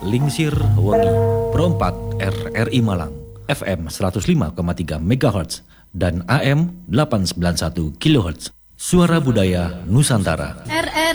Lingsir Wengi Pro 4 RRI Malang FM 105,3 MHz dan AM 891 kHz. Suara Budaya Nusantara. RRI